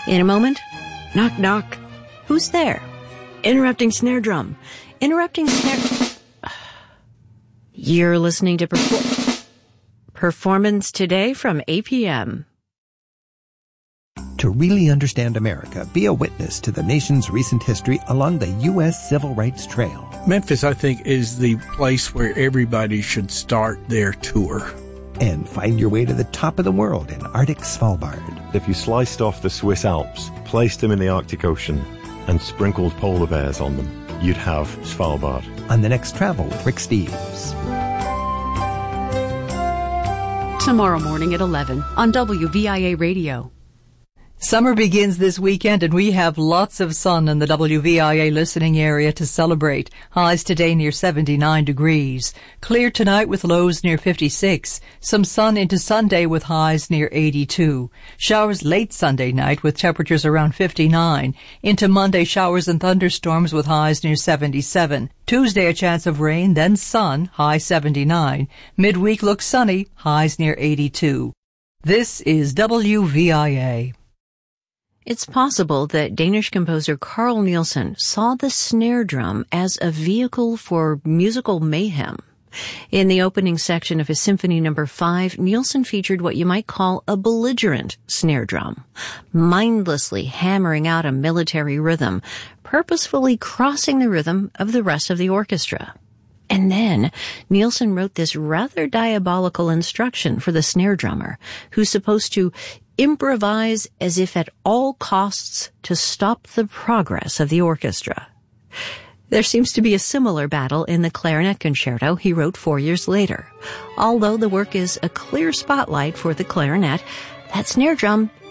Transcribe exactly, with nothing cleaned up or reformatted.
In a moment, knock, knock. Who's there? Interrupting snare drum. Interrupting snare... You're listening to Perfor- Performance Today from A P M. To really understand America, be a witness to the nation's recent history along the U S Civil Rights Trail. Memphis, I think, is the place where everybody should start their tour. And find your way to the top of the world in Arctic Svalbard. If you sliced off the Swiss Alps, placed them in the Arctic Ocean, and sprinkled polar bears on them, you'd have Svalbard. On the next Travel with Rick Steves. Tomorrow morning at eleven on W V I A Radio. Summer begins this weekend and we have lots of sun in the W V I A listening area to celebrate. Highs today near seventy-nine degrees. Clear tonight with lows near fifty-six. Some sun into Sunday with highs near eighty-two. Showers late Sunday night with temperatures around fifty-nine. Into Monday, showers and thunderstorms with highs near seventy-seven. Tuesday, a chance of rain, then sun, high seventy-nine. Midweek looks sunny, highs near eighty-two. This is W V I A. It's possible that Danish composer Carl Nielsen saw the snare drum as a vehicle for musical mayhem. In the opening section of his Symphony Number five, Nielsen featured what you might call a belligerent snare drum, mindlessly hammering out a military rhythm, purposefully crossing the rhythm of the rest of the orchestra. And then Nielsen wrote this rather diabolical instruction for the snare drummer, who's supposed to improvise as if at all costs to stop the progress of the orchestra. There seems to be a similar battle in the clarinet concerto he wrote four years later. Although the work is a clear spotlight for the clarinet, that snare drum